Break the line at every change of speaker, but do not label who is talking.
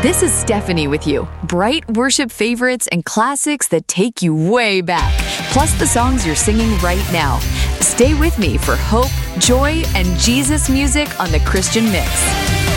This is Stephanie with you. Bright worship favorites and classics that take you way back, plus the songs you're singing right now. Stay with me for hope, joy, and Jesus music on the Christian Mix.